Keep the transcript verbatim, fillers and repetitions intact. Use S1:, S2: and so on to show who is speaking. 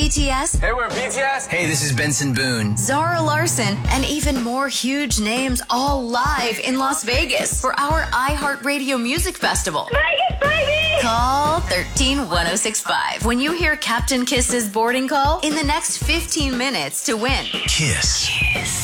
S1: B T S,
S2: Hey, we're B T S.
S3: Hey, this is Benson Boone.
S1: Zara Larson, and even more huge names all live in Las Vegas for our iHeartRadio Music Festival.
S4: Vegas, baby!
S1: Call one three one oh six five when you hear Captain Kiss's boarding call in the next fifteen minutes to win.
S3: Kiss.
S1: Kiss.